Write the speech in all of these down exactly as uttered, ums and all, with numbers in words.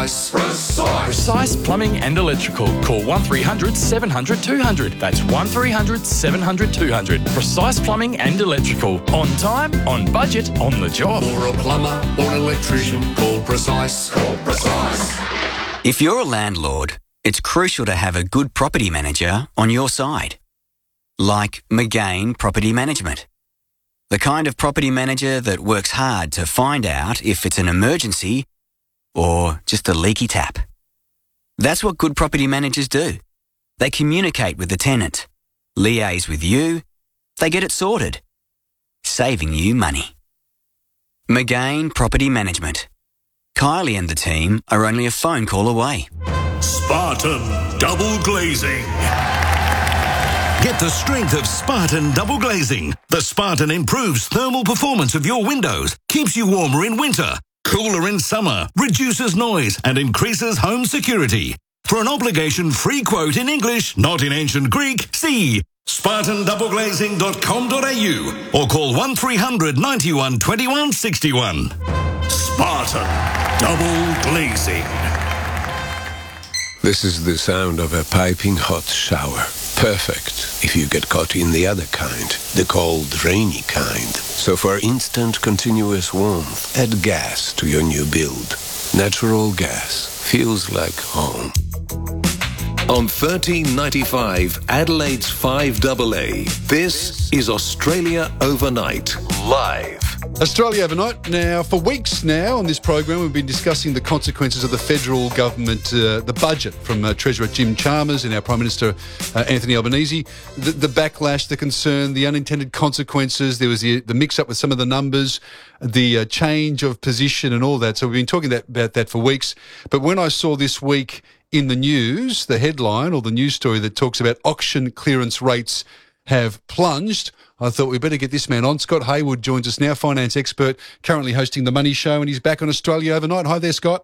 Precise, precise. Precise Plumbing and Electrical. Call one three hundred seven hundred two hundred. That's one three hundred seven hundred two hundred. Precise Plumbing and Electrical. On time, on budget, on the job. Or a plumber or an electrician. Call Precise. Call Precise. If you're a landlord, it's crucial to have a good property manager on your side. Like McGain Property Management. The kind of property manager that works hard to find out if it's an emergency or just a leaky tap. That's what good property managers do. They communicate with the tenant, liaise with you, they get it sorted, saving you money. McGain Property Management. Kylie and the team are only a phone call away. Spartan Double Glazing. Get the strength of Spartan Double Glazing. The Spartan improves thermal performance of your windows, keeps you warmer in winter, cooler in summer, reduces noise and increases home security. For an obligation-free quote in English, not in ancient Greek, see spartan double glazing dot com dot a u or call one three hundred ninety-one twenty-one sixty-one. Spartan Double Glazing. This is the sound of a piping hot shower. Perfect if you get caught in the other kind, the cold, rainy kind. So for instant, continuous warmth, add gas to your new build. Natural gas feels like home. On thirteen ninety-five, Adelaide's five A A, this is Australia Overnight, live. Australia Overnight. Now, for weeks now on this program, we've been discussing the consequences of the federal government, uh, the budget from uh, Treasurer Jim Chalmers and our Prime Minister uh, Anthony Albanese, the, the backlash, the concern, the unintended consequences. There was the, the mix-up with some of the numbers, the uh, change of position and all that. So we've been talking that, about that for weeks. But when I saw this week in the news, the headline or the news story that talks about auction clearance rates have plunged, I thought we better get this man on. Scott Hayward joins us now, finance expert, currently hosting The Money Show, and he's back on Australia Overnight. Hi there, Scott.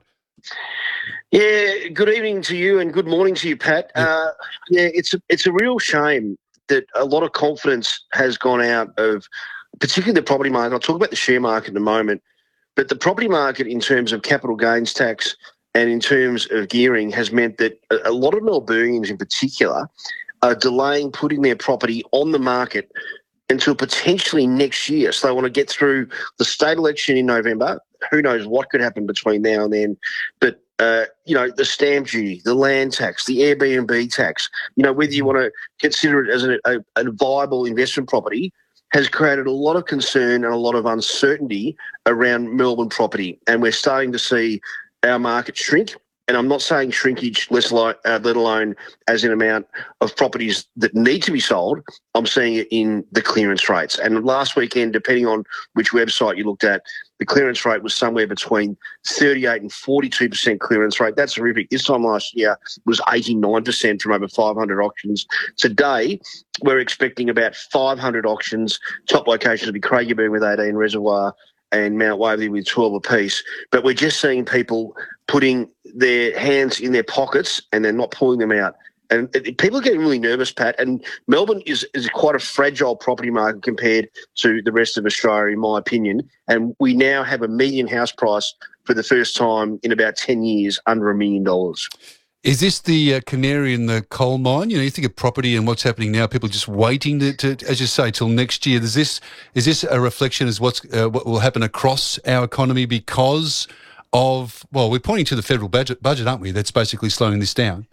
Yeah, good evening to you and good morning to you, Pat. Yeah, uh, yeah it's, a, it's a real shame that a lot of confidence has gone out of particularly the property market. I'll talk about the share market in a moment, but the property market in terms of capital gains tax and in terms of gearing has meant that a, a lot of Melburnians in particular are delaying putting their property on the market until potentially next year. So they want to get through the state election in November. Who knows what could happen between now and then. But, uh, you know, the stamp duty, the land tax, the Airbnb tax, you know, whether you want to consider it as a, a, a viable investment property has created a lot of concern and a lot of uncertainty around Melbourne property. And we're starting to see our market shrink. And I'm not saying shrinkage, less li- uh, let alone as an amount of properties that need to be sold. I'm seeing it in the clearance rates. And last weekend, depending on which website you looked at, the clearance rate was somewhere between thirty-eight and forty-two percent clearance rate. That's horrific. This time last year was eighty-nine percent from over five hundred auctions. Today, we're expecting about five hundred auctions. Top locations will be Craigieburn with eighteen, Reservoir and Mount Waverley with twelve apiece. But we're just seeing people putting their hands in their pockets and they're not pulling them out. And it, people are getting really nervous, Pat. And Melbourne is, is quite a fragile property market compared to the rest of Australia, in my opinion. And we now have a median house price for the first time in about ten years under a million dollars. Is this the uh, canary in the coal mine? You know, you think of property and what's happening now, people just waiting to, to as you say, till next year. Is this is this a reflection as what's uh, what will happen across our economy because of, well, we're pointing to the federal budget, budget, aren't we? That's basically slowing this down.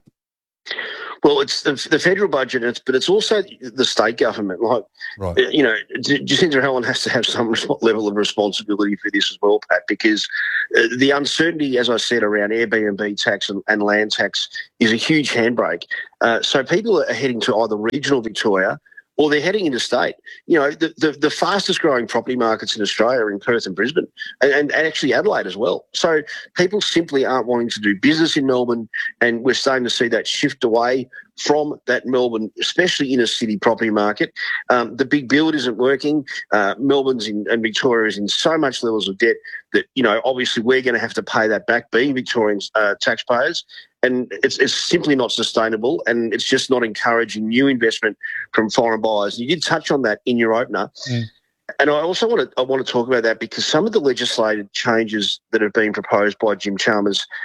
Well, it's the, the federal budget, it's, but it's also the state government. Like, right. you know, Jacinda Ardern has to have some level of responsibility for this as well, Pat, because uh, the uncertainty, as I said, around Airbnb tax and, and land tax is a huge handbrake. Uh, so people are heading to either regional Victoria or they're heading into state. You know, the, the, the fastest growing property markets in Australia are in Perth and Brisbane and, and, and actually Adelaide as well. So people simply aren't wanting to do business in Melbourne, and we're starting to see that shift away from that Melbourne, especially inner city property market. Um, the big build isn't working. Uh, Melbourne's in, and Victoria is in so much levels of debt that, you know, obviously we're going to have to pay that back, being Victorian uh, taxpayers. And it's, it's simply not sustainable, and it's just not encouraging new investment from foreign buyers. You did touch on that in your opener. Mm. And I also want to I want to talk about that because some of the legislative changes that have been proposed by Jim Chalmers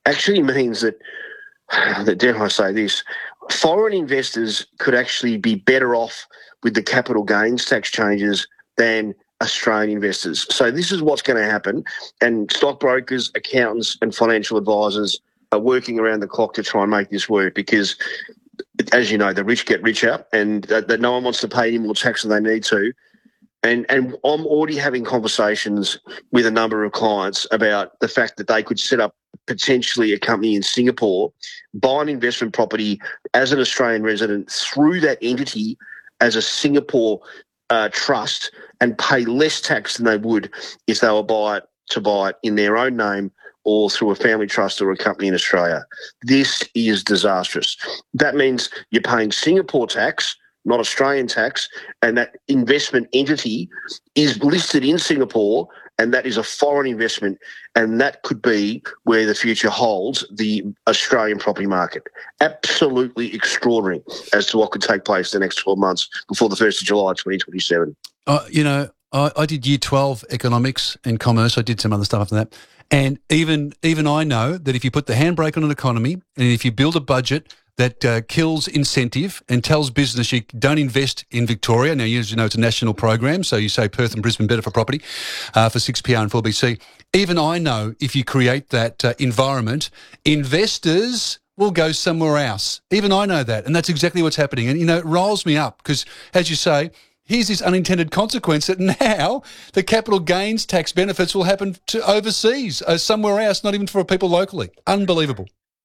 actually means that, that, dare I say this, foreign investors could actually be better off with the capital gains tax changes than Australian investors. So this is what's going to happen, and stockbrokers, accountants and financial advisors are working around the clock to try and make this work because, as you know, the rich get richer and that, that no one wants to pay any more tax than they need to. And and I'm already having conversations with a number of clients about the fact that they could set up potentially a company in Singapore, buy an investment property as an Australian resident through that entity as a Singapore uh, trust and pay less tax than they would if they were buy it, to buy it in their own name or through a family trust or a company in Australia. This is disastrous. That means you're paying Singapore tax, not Australian tax, and that investment entity is listed in Singapore, and that is a foreign investment, and that could be where the future holds the Australian property market. Absolutely extraordinary as to what could take place the next twelve months before the first of July twenty twenty-seven. Uh, you know, I, I did year twelve economics and commerce. I did some other stuff after that. And even even I know that if you put the handbrake on an economy and if you build a budget that uh, kills incentive and tells business you don't invest in Victoria. Now, you know, it's a national program, so you say Perth and Brisbane better for property, uh, for six P R and four B C. Even I know if you create that uh, environment, investors will go somewhere else. Even I know that, and that's exactly what's happening. And, you know, it riles me up because, as you say, here's this unintended consequence that now the capital gains tax benefits will happen to overseas, uh, somewhere else, not even for people locally. Unbelievable.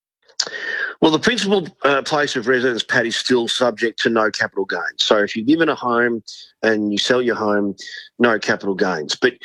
Well, the principal uh, place of residence, Pat, is still subject to no capital gains. So if you live in a home and you sell your home, no capital gains. But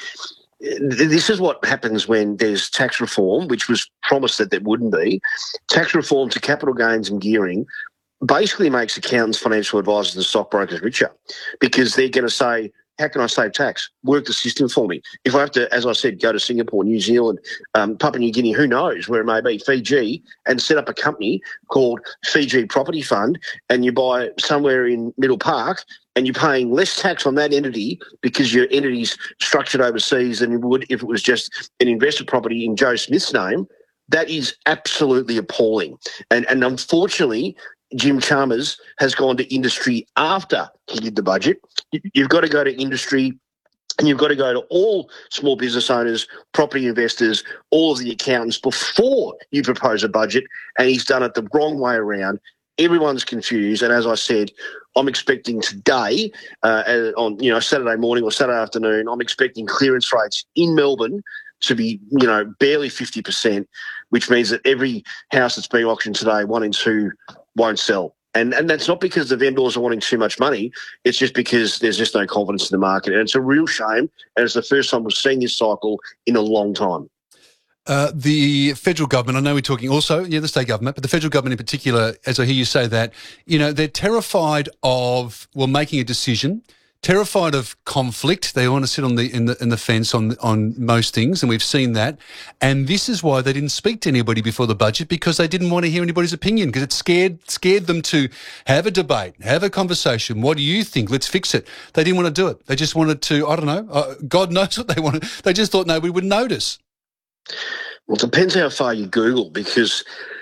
this is what happens when there's tax reform, which was promised that there wouldn't be. Tax reform to capital gains and gearing basically makes accountants, financial advisors and stockbrokers richer because they're going to say, how can I save tax? Work the system for me. If I have to, as I said, go to Singapore, New Zealand, um, Papua New Guinea, who knows where it may be, Fiji, and set up a company called Fiji Property Fund, and you buy somewhere in Middle Park and you're paying less tax on that entity because your entity's structured overseas than you would if it was just an investment property in Joe Smith's name, that is absolutely appalling. And, and unfortunately, Jim Chalmers has gone to industry after he did the budget. You've got to go to industry and you've got to go to all small business owners, property investors, all of the accountants before you propose a budget, and he's done it the wrong way around. Everyone's confused, and as I said, I'm expecting today, uh, on you know Saturday morning or Saturday afternoon, I'm expecting clearance rates in Melbourne to be, you know, barely fifty percent, which means that every house that's being auctioned today, one in two won't sell. And and that's not because the vendors are wanting too much money. It's just because there's just no confidence in the market. And it's a real shame. And it's the first time we've seen this cycle in a long time. Uh, the federal government, I know we're talking also, yeah, the state government, but the federal government in particular, as I hear you say that, you know, they're terrified of, well, making a decision, terrified of conflict. They want to sit on the in the in the fence on on most things, and we've seen that. And this is why they didn't speak to anybody before the budget, because they didn't want to hear anybody's opinion, because it scared scared them to have a debate, have a conversation. What do you think? Let's fix it. They didn't want to do it. They just wanted to, I don't know, uh, God knows what they wanted. They just thought nobody would notice. Well, it depends how far you Google, because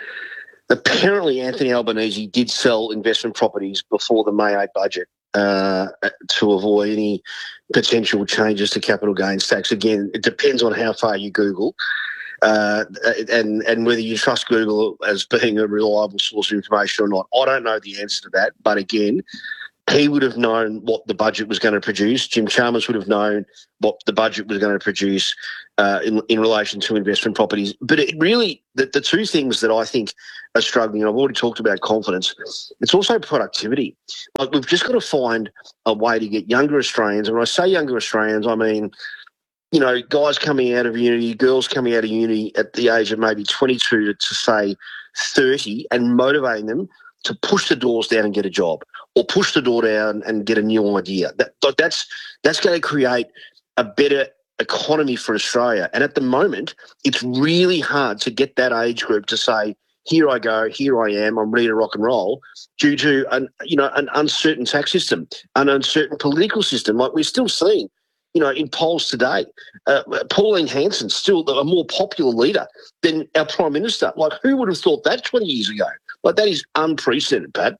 apparently Anthony Albanese did sell investment properties before the May eighth budget. Uh, to avoid any potential changes to capital gains tax. Again, it depends on how far you Google uh, and, and whether you trust Google as being a reliable source of information or not. I don't know the answer to that, but again, he would have known what the budget was going to produce. Jim Chalmers would have known what the budget was going to produce uh, in, in relation to investment properties. But it really, the, the two things that I think are struggling, and I've already talked about confidence, it's also productivity. Like, we've just got to find a way to get younger Australians, and when I say younger Australians, I mean, you know, guys coming out of uni, girls coming out of uni at the age of maybe twenty-two to, to say thirty, and motivating them to push the doors down and get a job, or push the door down and get a new idea. That, that's that's going to create a better economy for Australia. And at the moment, it's really hard to get that age group to say, here I go, here I am, I'm ready to rock and roll, due to an, you know, an uncertain tax system, an uncertain political system. Like, we're still seeing, you know, in polls today, uh, Pauline Hanson's still a more popular leader than our Prime Minister. Like, who would have thought that twenty years ago? Like, that is unprecedented, Pat.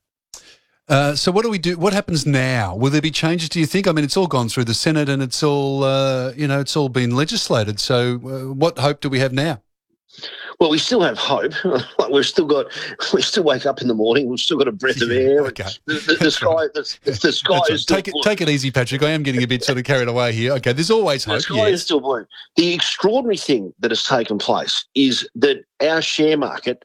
Uh, so what do we do? What happens now? Will there be changes, do you think? I mean, it's all gone through the Senate and it's all, uh, you know, it's all been legislated. So uh, what hope do we have now? Well, we still have hope. Like, we've still got, we still wake up in the morning. We've still got a breath of air. Okay. The, the, the sky, the, the sky right. is still take it, blue. take it easy, Patrick. I am getting a bit sort of carried away here. Okay, there's always hope. The sky yes. is still blue. The extraordinary thing that has taken place is that our share market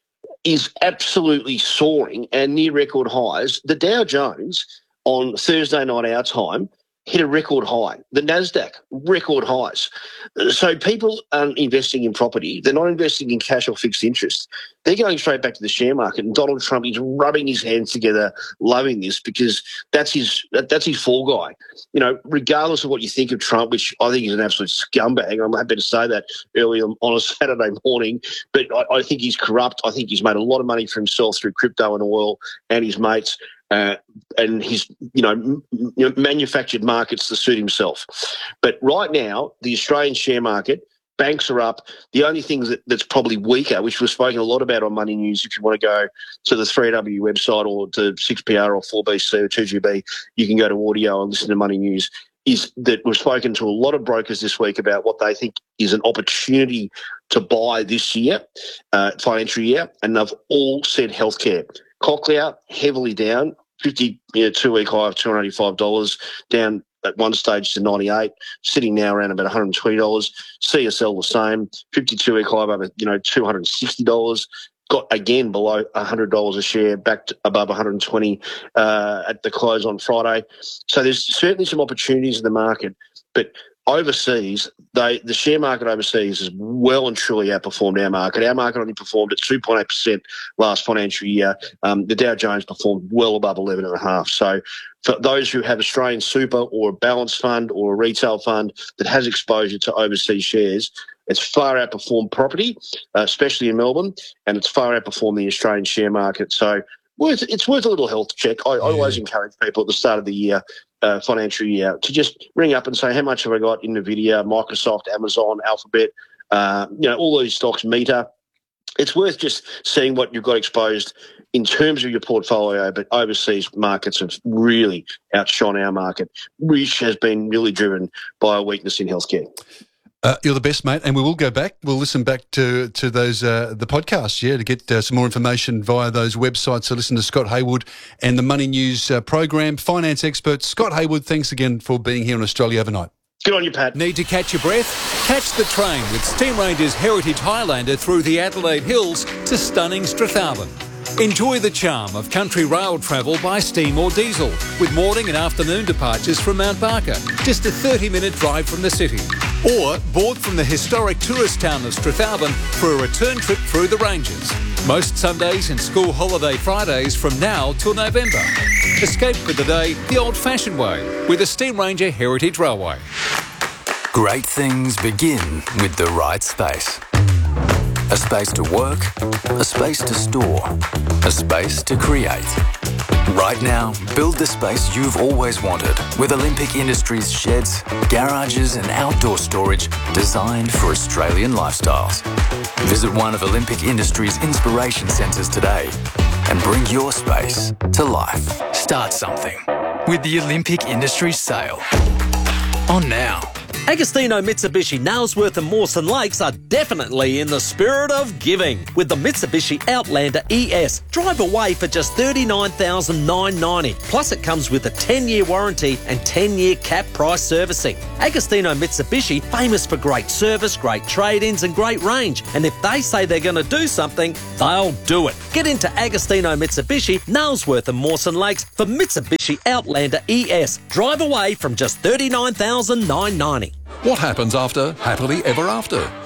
is absolutely soaring and near record highs. The Dow Jones on Thursday night our time hit a record high. The NASDAQ, record highs. So people aren't investing in property. They're not investing in cash or fixed interest. They're going straight back to the share market, and Donald Trump is rubbing his hands together, loving this, because that's his that, that's his fall guy. You know, regardless of what you think of Trump, which I think is an absolute scumbag, I'm happy to say that early on, on a Saturday morning, but I, I think he's corrupt. I think he's made a lot of money for himself through crypto and oil and his mates. Uh, and he's, you know, m- m- manufactured markets to suit himself. But right now, the Australian share market, banks are up. The only thing that, that's probably weaker, which we've spoken a lot about on Money News, if you want to go to the three W website or to six P R or four B C or two G B, you can go to audio and listen to Money News, is that we've spoken to a lot of brokers this week about what they think is an opportunity to buy this year, uh, financial year, and they've all said healthcare. Cochlear, heavily down, fifty, you know, two-week high of two hundred eighty-five dollars, down at one stage to ninety-eight, sitting now around about one hundred twenty dollars. C S L the same, fifty-two-week high of, you know, two hundred sixty dollars. Got, again, below one hundred dollars a share, back to above one hundred twenty uh, at the close on Friday. So there's certainly some opportunities in the market, but overseas, they the share market overseas has well and truly outperformed our market. Our market only performed at two point eight percent last financial year. Um, the Dow Jones performed well above eleven point five. So for those who have Australian super or a balanced fund or a retail fund that has exposure to overseas shares, it's far outperformed property, uh, especially in Melbourne, and it's far outperformed the Australian share market. So worth, it's worth a little health check. I, yeah. I always encourage people at the start of the year, Uh, financial year, to just ring up and say, how much have I got in NVIDIA, Microsoft, Amazon, Alphabet, uh, you know, all these stocks, Meta. It's worth just seeing what you've got exposed in terms of your portfolio, but overseas markets have really outshone our market, which has been really driven by a weakness in healthcare. Uh, you're the best, mate, and we will go back. We'll listen back to to those uh, the podcasts, yeah, to get uh, some more information via those websites. So listen to Scott Hayward and the Money News uh, program. Finance expert Scott Hayward, thanks again for being here on Australia Overnight. Good on you, Pat. Need to catch your breath? Catch the train with Steam Ranger's Heritage Highlander through the Adelaide Hills to stunning Strathalbyn. Enjoy the charm of country rail travel by steam or diesel, with morning and afternoon departures from Mount Barker, just a thirty-minute drive from the city. Or board from the historic tourist town of Strathalbyn for a return trip through the ranges. Most Sundays and school holiday Fridays from now till November. Escape for the day the old-fashioned way with the Steam Ranger Heritage Railway. Great things begin with the right space. A space to work, a space to store, a space to create. Right now, build the space you've always wanted with Olympic Industries sheds, garages and outdoor storage designed for Australian lifestyles. Visit one of Olympic Industries' inspiration centres today and bring your space to life. Start something with the Olympic Industries sale. On now. Agostino Mitsubishi Nailsworth and Mawson Lakes are definitely in the spirit of giving with the Mitsubishi Outlander E S. Drive away for just thirty-nine thousand nine hundred ninety dollars. Plus it comes with a ten-year warranty and ten-year cap price servicing. Agostino Mitsubishi, famous for great service, great trade-ins and great range. And if they say they're going to do something, they'll do it. Get into Agostino Mitsubishi, Nailsworth and Mawson Lakes for Mitsubishi Outlander E S. Drive away from just thirty-nine thousand nine hundred ninety dollars. What happens after happily ever after?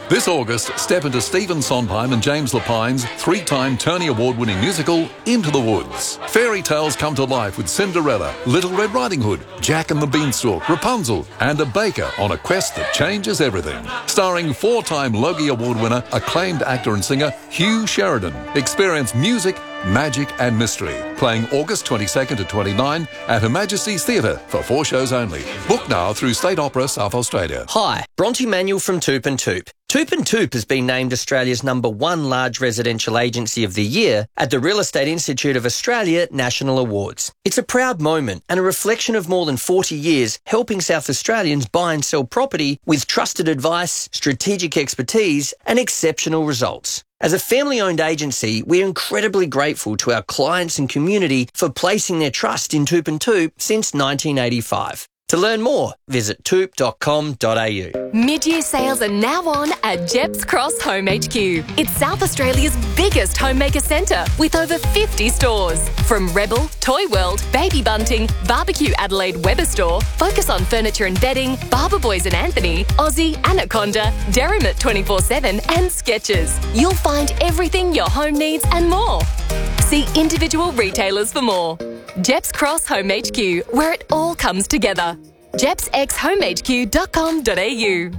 This August, step into Stephen Sondheim and James Lapine's three-time Tony Award-winning musical, Into the Woods. Fairy tales come to life with Cinderella, Little Red Riding Hood, Jack and the Beanstalk, Rapunzel, and a baker on a quest that changes everything. Starring four-time Logie Award winner, acclaimed actor and singer Hugh Sheridan. Experience music, magic and mystery. Playing August twenty-second to twenty-ninth at Her Majesty's Theatre for four shows only. Book now through State Opera South Australia. Hi, Bronte Manuel from Toop and Toop. Toop and Toop has been named Australia's number one large residential agency of the year at the Real Estate Institute of Australia National Awards. It's a proud moment and a reflection of more than forty years helping South Australians buy and sell property with trusted advice, strategic expertise and exceptional results. As a family-owned agency, we're incredibly grateful to our clients and community for placing their trust in Toop and Toop since nineteen eighty-five. To learn more, visit toop dot com dot a u. Mid-year sales are now on at Jeps Cross Home H Q. It's South Australia's biggest homemaker centre with over fifty stores. From Rebel, Toy World, Baby Bunting, Barbecue Adelaide Weber Store, Focus on Furniture and Bedding, Barber Boys and Anthony, Aussie, Anaconda, Derrimut twenty-four seven and Skechers. You'll find everything your home needs and more. See individual retailers for more. Jeps Cross Home H Q, where it all comes together. jeps x home h q dot com dot a u.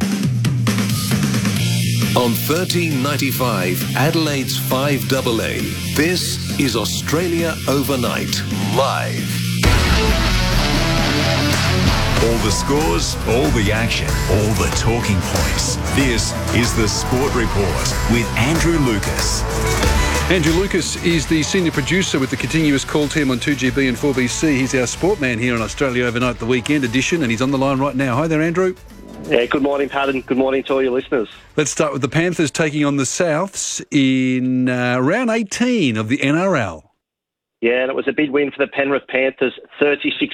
On thirteen ninety-five, Adelaide's five A A, this is Australia Overnight, live. All the scores, all the action, all the talking points. This is the Sport Report with Andrew Lucas. Andrew Lucas is the senior producer with the continuous call team on two G B and four B C. He's our sport man here on Australia Overnight, the weekend edition, and he's on the line right now. Hi there, Andrew. Yeah, good morning, Pat, and good morning to all your listeners. Let's start with the Panthers taking on the Souths in uh, round eighteen of the N R L. Yeah, and it was a big win for the Penrith Panthers, thirty-six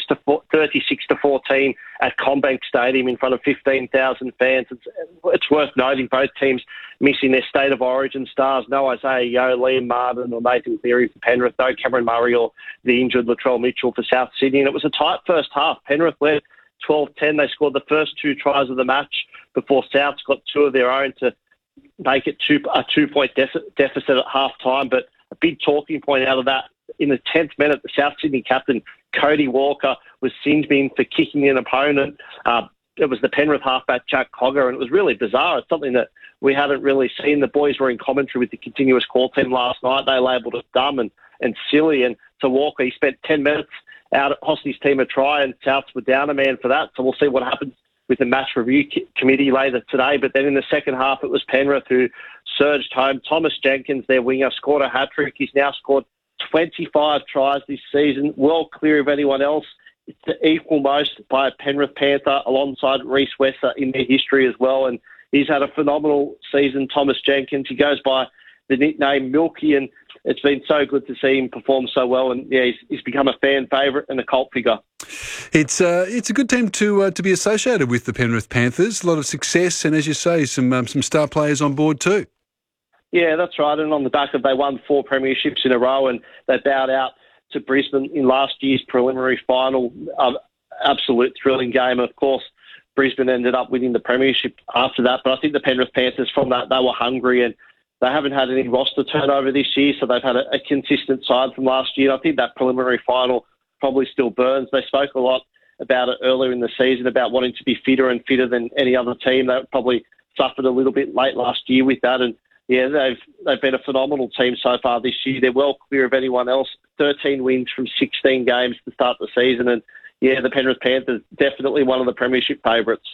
to fourteen at CommBank Stadium in front of fifteen thousand fans. It's, it's worth noting both teams missing their State of Origin stars. No Isaiah Yeo, Liam Martin or Nathan Cleary for Penrith. No Cameron Murray or the injured Latrell Mitchell for South Sydney. And it was a tight first half. Penrith led twelve ten. They scored the first two tries of the match before Souths got two of their own to make it two, a two-point deficit, deficit at half-time. But a big talking point out of that, in the tenth minute, the South Sydney captain, Cody Walker, was singed in for kicking an opponent. Uh, it was the Penrith halfback, Jack Cogger, and it was really bizarre. It's something that we hadn't really seen. The boys were in commentary with the continuous call team last night. They labelled it dumb and, and silly. And to Walker, he spent ten minutes out at Hosny's team a try, and Souths were down a man for that. So we'll see what happens with the match review committee later today. But then in the second half, it was Penrith who surged home. Thomas Jenkins, their winger, scored a hat-trick. He's now scored twenty-five tries this season, well clear of anyone else. It's the equal most by a Penrith Panther alongside Reece Wesser in their history as well. And he's had a phenomenal season, Thomas Jenkins. He goes by the nickname Milky, and it's been so good to see him perform so well. And yeah, he's, he's become a fan favourite and a cult figure. It's uh, it's a good team to uh, to be associated with, the Penrith Panthers. A lot of success, and as you say, some um, some star players on board too. Yeah, that's right. And on the back of, they won four premierships in a row, and they bowed out to Brisbane in last year's preliminary final. Um, absolute thrilling game. Of course, Brisbane ended up winning the premiership after that. But I think the Penrith Panthers, from that, they were hungry, and they haven't had any roster turnover this year, so they've had a, a consistent side from last year. I think that preliminary final probably still burns. They spoke a lot about it earlier in the season, about wanting to be fitter and fitter than any other team. They probably suffered a little bit late last year with that, and yeah, they've they've been a phenomenal team so far this year. They're well clear of anyone else. thirteen wins from sixteen games to start the season. And, yeah, the Penrith Panthers, definitely one of the premiership favourites.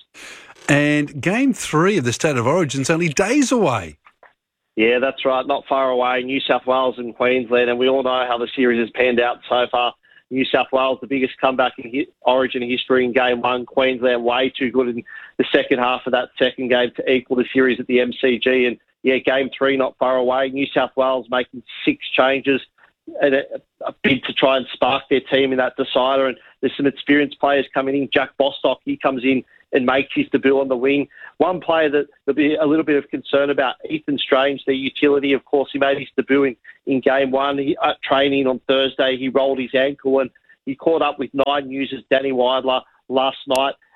And game three of the State of Origin's only days away. Yeah, that's right. Not far away. New South Wales and Queensland. And we all know how the series has panned out so far. New South Wales, the biggest comeback in hi- Origin history in game one. Queensland way too good in the second half of that second game to equal the series at the M C G. And, yeah, game three not far away. New South Wales making six changes and a, a bid to try and spark their team in that decider. And there's some experienced players coming in. Jack Bostock, he comes in and makes his debut on the wing. One player that there'll be a little bit of concern about, Ethan Strange, their utility. Of course, he made his debut in, in game one. He, at training on Thursday, he rolled his ankle and he caught up with nine users, Danny Weidler, last night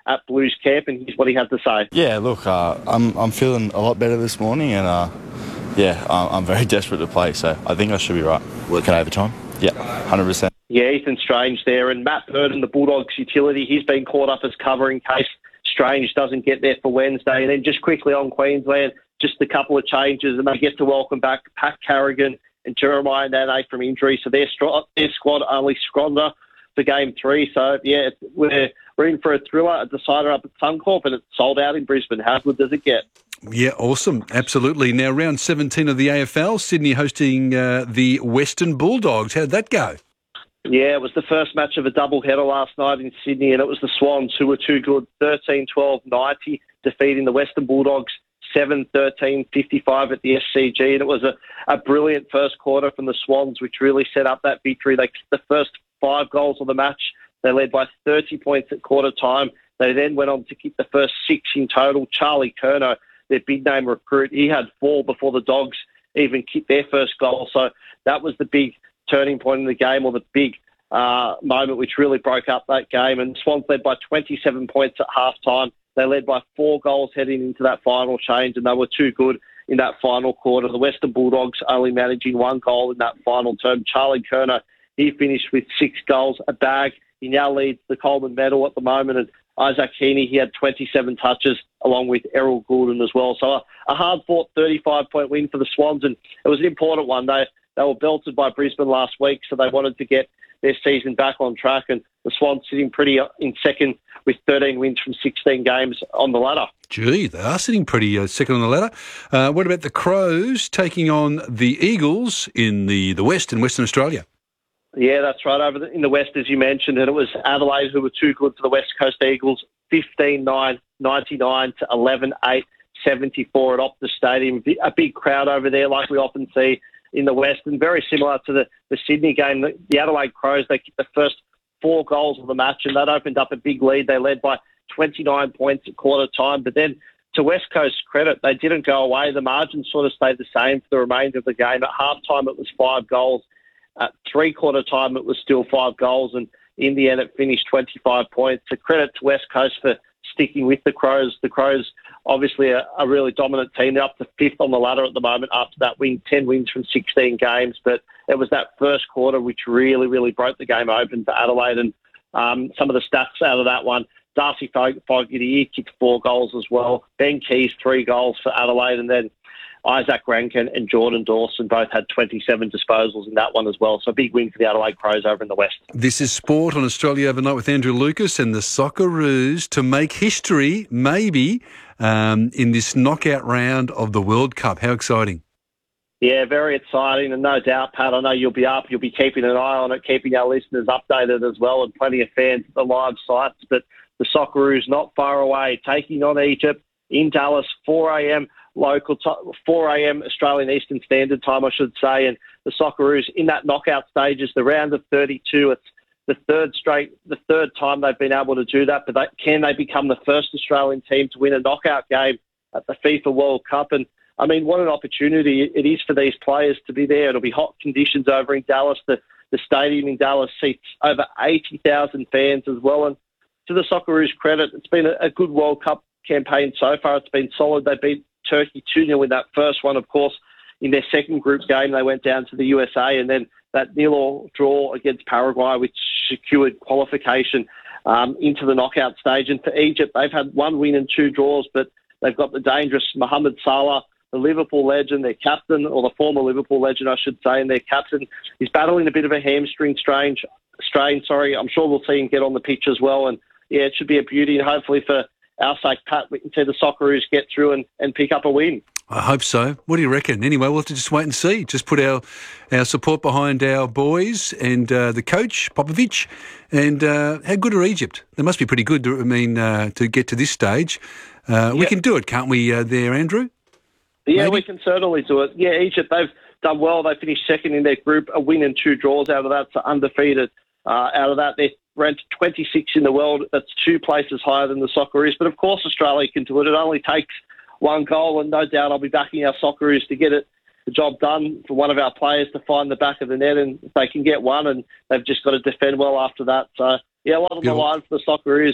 at Blues Camp, and here's what he had to say. Yeah, look, uh, I'm I'm feeling a lot better this morning, and uh, yeah, I'm, I'm very desperate to play, so I think I should be right. Working overtime? Yeah, one hundred percent. Yeah, Ethan Strange there, and Matt Burton, the Bulldogs utility, he's been caught up as cover in case Strange doesn't get there for Wednesday. And then just quickly on Queensland, just a couple of changes, and they get to welcome back Pat Carrigan and Jeremiah Nane from injury, so their, stro- their squad only stronger for game three. So, yeah, we're, we're in for a thriller, a decider up at Suncorp, and it's sold out in Brisbane. How good does it get? Yeah, awesome. Absolutely. Now, round seventeen of the A F L, Sydney hosting uh, the Western Bulldogs. How'd that go? Yeah, it was the first match of a doubleheader last night in Sydney, and it was the Swans who were too good, thirteen twelve ninety, defeating the Western Bulldogs seven thirteen fifty-five at the S C G. And it was a, a brilliant first quarter from the Swans, which really set up that victory. They kicked the first five goals of the match. They led by thirty points at quarter time. They then went on to kick the first six in total. Charlie Curnow, their big-name recruit, he had four before the Dogs even kicked their first goal. So that was the big turning point in the game, or the big uh, moment which really broke up that game. And Swans led by twenty-seven points at half-time. They led by four goals heading into that final change, and they were too good in that final quarter. The Western Bulldogs only managing one goal in that final term. Charlie Curnow, he finished with six goals, a bag. He now leads the Coleman medal at the moment. And Isaac Heaney, he had twenty-seven touches, along with Errol Goulden as well. So a, a hard-fought thirty-five point win for the Swans, and it was an important one. They, they were belted by Brisbane last week, so they wanted to get their season back on track, and the Swans sitting pretty in second with thirteen wins from sixteen games on the ladder. Gee, they are sitting pretty uh, second on the ladder. Uh, what about the Crows taking on the Eagles in the, the West, in Western Australia? Yeah, that's right, over the, in the West, as you mentioned, and it was Adelaide who were too good for the West Coast Eagles, fifteen nine ninety-nine to eleven eight seventy-four at Optus Stadium. A big crowd over there, like we often see in the West, and very similar to the, the Sydney game. The, the Adelaide Crows, they kicked the first four goals of the match, and that opened up a big lead. They led by twenty-nine points at quarter time, but then to West Coast's credit, they didn't go away. The margin sort of stayed the same for the remainder of the game. At half-time, it was five goals. At three-quarter time, it was still five goals, and in the end, it finished twenty-five points. A credit to West Coast for sticking with the Crows. The Crows, obviously, are a really dominant team. They're up to fifth on the ladder at the moment after that win, ten wins from sixteen games. But it was that first quarter which really, really broke the game open for Adelaide. And um, some of the stats out of that one, Darcy Fogarty kicked four goals as well. Ben Keys, three goals for Adelaide. And then Isaac Rankin and Jordan Dawson both had twenty-seven disposals in that one as well. So a big win for the Adelaide Crows over in the West. This is Sport on Australia Overnight with Andrew Lucas and the Socceroos to make history, maybe, um, in this knockout round of the World Cup. How exciting. Yeah, very exciting, and no doubt, Pat, I know you'll be up, you'll be keeping an eye on it, keeping our listeners updated as well, and plenty of fans at the live sites. But the Socceroos not far away, taking on Egypt in Dallas, four a.m. local, t- four a.m. Australian Eastern Standard Time, I should say. And the Socceroos in that knockout stages, the round of thirty-two. It's the third straight, the third time they've been able to do that. But they, can they become the first Australian team to win a knockout game at the FIFA World Cup? And I mean, what an opportunity it is for these players to be there. It'll be hot conditions over in Dallas. The, the stadium in Dallas seats over eighty thousand fans as well. And to the Socceroos' credit, it's been a, a good World Cup campaign so far. It's been solid. They beat Turkey two nil in that first one. Of course, in their second group game, they went down to the U S A, and then that nil-all draw against Paraguay, which secured qualification um, into the knockout stage. And for Egypt, they've had one win and two draws, but they've got the dangerous Mohamed Salah, the Liverpool legend, their captain, or the former Liverpool legend, I should say, and their captain is battling a bit of a hamstring strange, strain. Sorry, I'm sure we'll see him get on the pitch as well. And yeah, it should be a beauty, and hopefully for our sake, Pat, we can see the Socceroos get through and, and pick up a win. I hope so. What do you reckon? Anyway, we'll have to just wait and see. Just put our our support behind our boys and uh, the coach, Popovic. And uh, how good are Egypt? They must be pretty good, to, I mean, uh, to get to this stage. Uh, we yep. can do it, can't we, uh, there, Andrew? Yeah, Maybe? we can certainly do it. Yeah, Egypt, they've done well. They finished second in their group, a win and two draws out of that, so undefeated. Uh, out of that, they're ranked twenty-six in the world. That's two places higher than the Socceroos. But, of course, Australia can do it. It only takes one goal, and no doubt I'll be backing our Socceroos to get it, the job done for one of our players to find the back of the net, and they can get one, and they've just got to defend well after that. So, yeah, a lot on the line for the Socceroos, but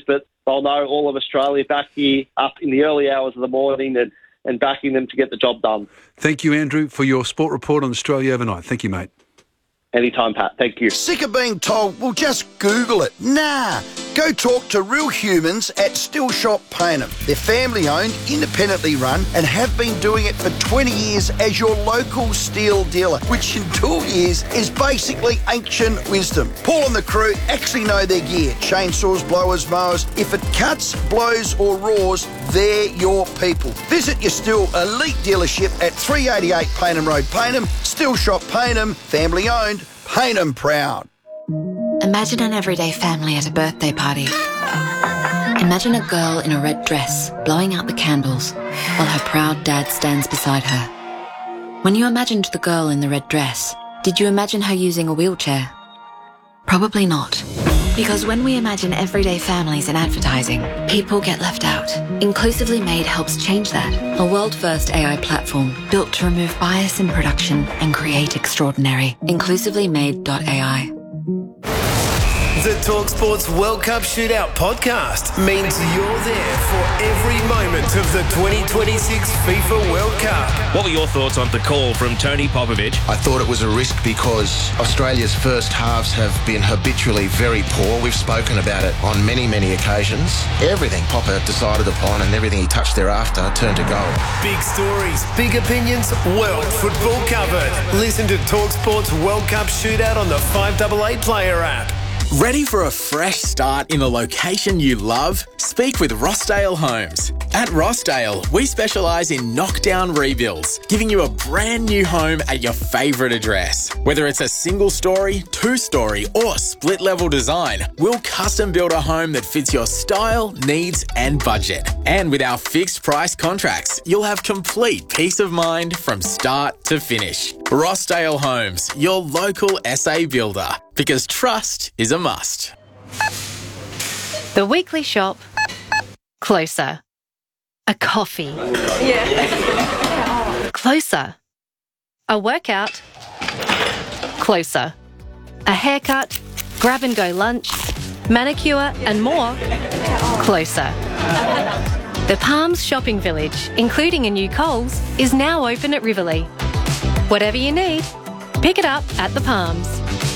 they'll know all of Australia back here up in the early hours of the morning and, and backing them to get the job done. Thank you, Andrew, for your sport report on Australia overnight. Thank you, mate. Anytime, Pat. Thank you. Sick of being told, well, just Google it. Nah. Go talk to real humans at Still Shop Payneham. They're family-owned, independently run, and have been doing it for twenty years as your local steel dealer, which in two years is basically ancient wisdom. Paul and the crew actually know their gear. Chainsaws, blowers, mowers. If it cuts, blows or roars, they're your people. Visit your Still Elite dealership at three eighty-eight Payneham Road, Payneham. Still Shop Payneham, family-owned, Payneham proud. Imagine an everyday family at a birthday party. Imagine a girl in a red dress blowing out the candles while her proud dad stands beside her. When you imagined the girl in the red dress, did you imagine her using a wheelchair? Probably not. Because when we imagine everyday families in advertising, people get left out. Inclusively Made helps change that. A world-first A I platform built to remove bias in production and create extraordinary. inclusively made dot A I. The TalkSports World Cup Shootout podcast means you're there for every moment of the twenty twenty-six FIFA World Cup. What were your thoughts on the call from Tony Popovic? I thought it was a risk because Australia's first halves have been habitually very poor. We've spoken about it on many, many occasions. Everything Popper decided upon and everything he touched thereafter turned to gold. Big stories, big opinions, world football covered. Listen to TalkSports World Cup Shootout on the five eighty-eight player app. Ready for a fresh start in a location you love? Speak with Rossdale Homes. At Rossdale, we specialise in knockdown rebuilds, giving you a brand new home at your favourite address. Whether it's a single story, two story or split level design, we'll custom build a home that fits your style, needs and budget. And with our fixed price contracts, you'll have complete peace of mind from start to finish. Rossdale Homes, your local S A builder, because trust is a must. The weekly shop. Closer. A coffee. Yeah. Closer. A workout. Closer. A haircut. Grab and go lunch. Manicure and more. Closer. The Palms Shopping Village, including a new Coles, is now open at Riverlea. Whatever you need, pick it up at the Palms.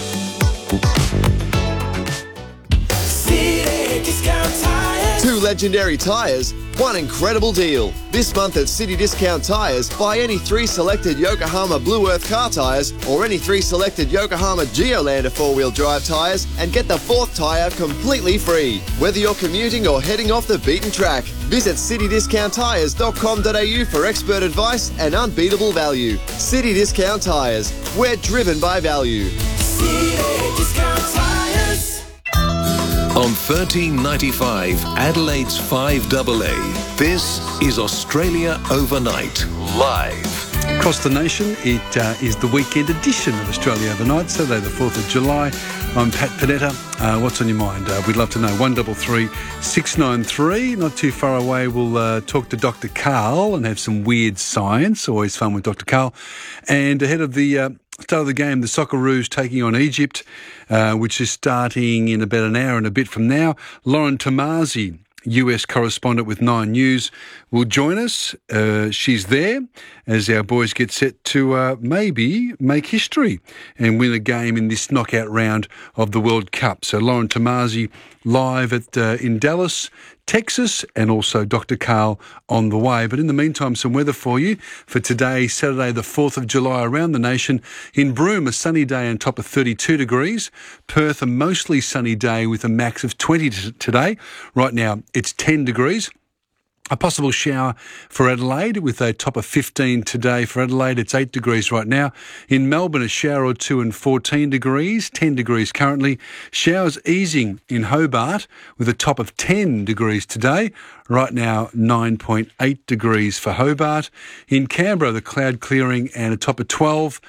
City Discount Tires. Two legendary tyres, one incredible deal. This month at City Discount Tyres, buy any three selected Yokohama Blue Earth car tyres or any three selected Yokohama Geolander four-wheel drive tyres and get the fourth tyre completely free. Whether you're commuting or heading off the beaten track, visit city discount tyres dot com dot a u for expert advice and unbeatable value. City Discount Tyres, we're driven by value. City Discount Tyres. On thirteen ninety-five, Adelaide's five A A, this is Australia Overnight, live. Across the nation, it uh, is the weekend edition of Australia Overnight, Saturday the fourth of July. I'm Pat Panetta. Uh, what's on your mind? Uh, we'd love to know. one three three, six nine three. Not too far away, we'll uh, talk to Doctor Carl and have some weird science. Always fun with Doctor Carl. And ahead of the uh, start of the game, the Socceroos taking on Egypt, uh, which is starting in about an hour and a bit from now. Lauren Tomasi, U S correspondent with Nine News, will join us. Uh, she's there as our boys get set to uh, maybe make history and win a game in this knockout round of the World Cup. So Lauren Tomasi live at uh, in Dallas, Texas, and also Doctor Carl on the way. But in the meantime, some weather for you for today, Saturday the fourth of July around the nation. In Broome, a sunny day on top of thirty-two degrees. Perth, a mostly sunny day with a max of twenty t- today. Right now, it's ten degrees. A possible shower for Adelaide with a top of fifteen today for Adelaide. It's eight degrees right now. In Melbourne, a shower or two and fourteen degrees, ten degrees currently. Showers easing in Hobart with a top of ten degrees today. Right now, nine point eight degrees for Hobart. In Canberra, the cloud clearing and a top of twelve.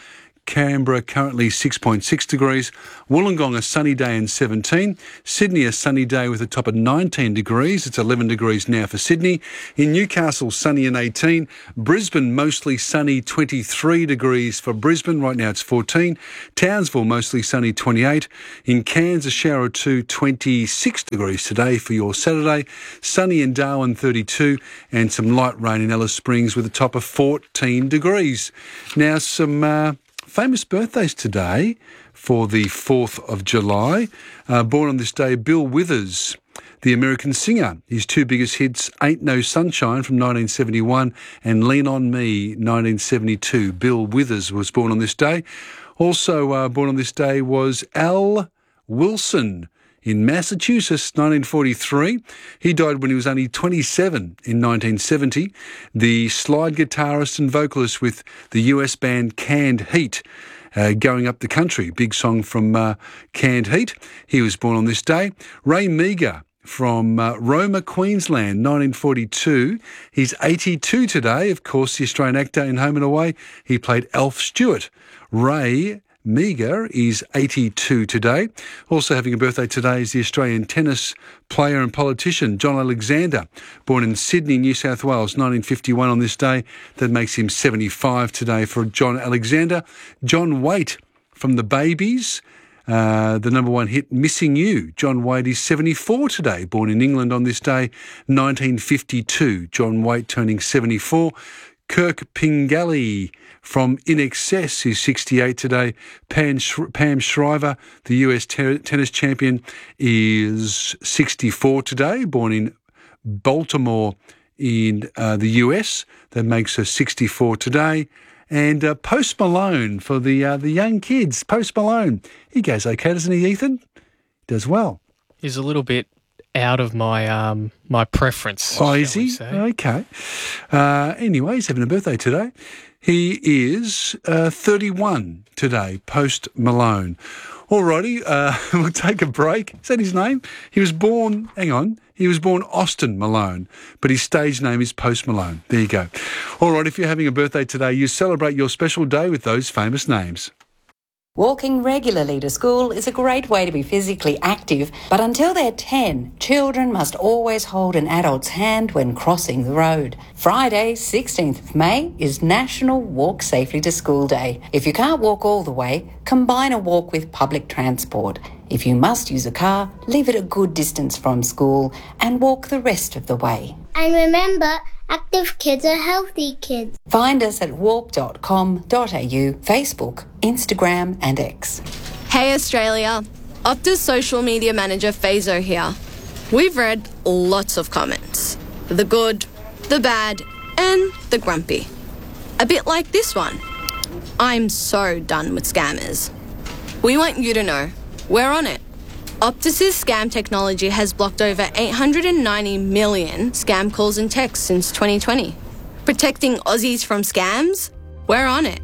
Canberra currently six point six degrees. Wollongong a sunny day and seventeen. Sydney a sunny day with a top of nineteen degrees. It's eleven degrees now for Sydney. In Newcastle, sunny and eighteen. Brisbane mostly sunny, twenty-three degrees for Brisbane. Right now it's fourteen. Townsville mostly sunny, twenty-eight. In Cairns a shower or two, twenty-six degrees today for your Saturday. Sunny in Darwin, thirty-two. And some light rain in Alice Springs with a top of fourteen degrees. Now some uh, famous birthdays today for the fourth of July. Uh, born on this day, Bill Withers, the American singer. His two biggest hits, Ain't No Sunshine from nineteen seventy-one and Lean On Me, nineteen seventy-two. Bill Withers was born on this day. Also uh, born on this day was Al Wilson in Massachusetts, nineteen forty-three. He died when he was only twenty-seven in nineteen seventy. The slide guitarist and vocalist with the U S band Canned Heat. Uh, going Up the Country, big song from uh, Canned Heat. He was born on this day. Ray Meagher from uh, Roma, Queensland, nineteen forty-two. He's eighty-two today. Of course, the Australian actor in Home and Away. He played Alf Stewart. Ray Meagher is eighty-two today. Also having a birthday today is the Australian tennis player and politician John Alexander, born in Sydney, New South Wales, nineteen fifty-one on this day. That makes him seventy-five today for John Alexander. John Waite from The Babies, uh, the number one hit Missing You. John Waite is seventy-four today, born in England on this day, nineteen fifty-two. John Waite turning seventy-four. Kirk Pingelly from In Excess is sixty-eight today. Pam, Sh- Pam Shriver, the U S ter- tennis champion, is sixty-four today, born in Baltimore in uh, the U S. That makes her sixty-four today. And uh, Post Malone for the uh, the young kids. Post Malone, he goes okay, doesn't he, Ethan? Does well. He's a little bit out of my um my preference. Oh, is he? Okay. Uh, anyway, he's having a birthday today. He is uh, thirty-one today, Post Malone. Alrighty, uh, we'll take a break. Is that his name? He was born, hang on, he was born Austin Malone, but his stage name is Post Malone. There you go. All right, if you're having a birthday today, you celebrate your special day with those famous names. Walking regularly to school is a great way to be physically active, but until they're ten, children must always hold an adult's hand when crossing the road. Friday, sixteenth of May, is National Walk Safely to School Day. If you can't walk all the way, combine a walk with public transport. If you must use a car, leave it a good distance from school and walk the rest of the way. And remember, active kids are healthy kids. Find us at walk dot com dot a u, Facebook, Instagram and X. Hey Australia, Optus social media manager Fazo here. We've read lots of comments. The good, the bad and the grumpy. A bit like this one. I'm so done with scammers. We want you to know, we're on it. Optus's scam technology has blocked over eight hundred ninety million scam calls and texts since twenty twenty. Protecting Aussies from scams? We're on it.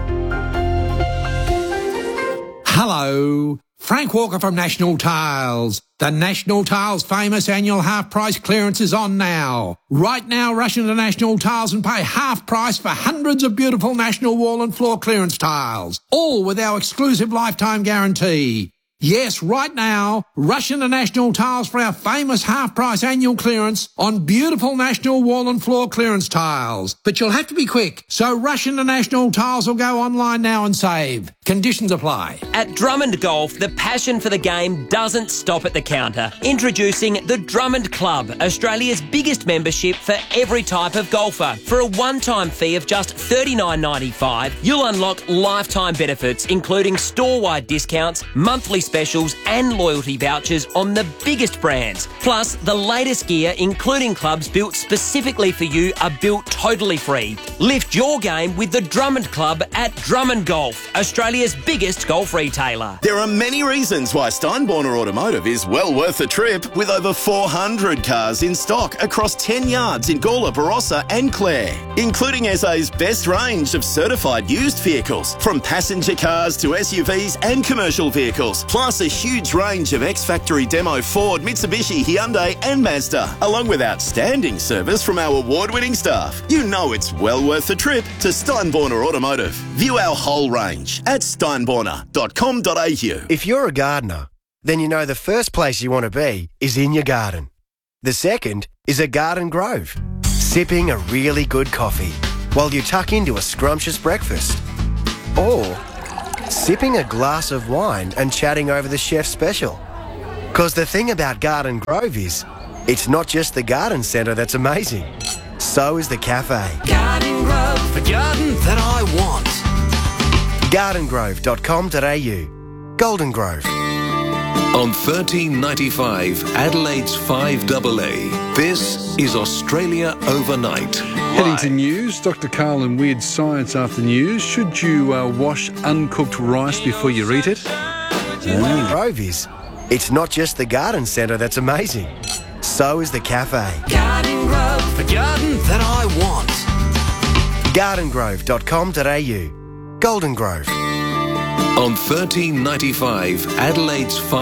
Hello, Frank Walker from National Tiles. The National Tiles famous annual half price clearance is on now. Right now, rush into National Tiles and pay half price for hundreds of beautiful National wall and floor clearance tiles, all with our exclusive lifetime guarantee. Yes, right now, rush into National Tiles for our famous half-price annual clearance on beautiful National wall and floor clearance tiles. But you'll have to be quick, so rush into National Tiles or go online now and save. Conditions apply. At Drummond Golf, the passion for the game doesn't stop at the counter. Introducing the Drummond Club, Australia's biggest membership for every type of golfer. For a one-time fee of just thirty-nine ninety-five, you'll unlock lifetime benefits, including store-wide discounts, monthly specials and loyalty vouchers on the biggest brands. Plus, the latest gear, including clubs built specifically for you, are built totally free. Lift your game with the Drummond Club at Drummond Golf, Australia's Australia's biggest golf retailer. There are many reasons why Steinborner Automotive is well worth the trip, with over four hundred cars in stock across ten yards in Gawler, Barossa and Clare, including S A's best range of certified used vehicles, from passenger cars to S U Vs and commercial vehicles, plus a huge range of ex-factory demo Ford, Mitsubishi, Hyundai and Mazda, along with outstanding service from our award-winning staff. You know it's well worth the trip to Steinborner Automotive. View our whole range at steinborner dot com dot a u. If you're a gardener, then you know the first place you want to be is in your garden. The second is a garden grove, sipping a really good coffee while you tuck into a scrumptious breakfast. Or sipping a glass of wine and chatting over the chef's special. Because the thing about Garden Grove is, it's not just the garden centre that's amazing. So is the cafe. Garden Grove, the garden that I want. garden grove dot com dot a u. Golden Grove. On thirteen ninety-five, Adelaide's five double A, this is Australia Overnight. Heading to news, Doctor Carl and Weird Science After News. Should you uh, wash uncooked rice before you eat it? Garden Grove is, it's not just the garden centre that's amazing. So is the cafe. Garden Grove, the garden that I want. garden grove dot com dot a u. Golden Grove. On thirteen ninety-five, Adelaide's five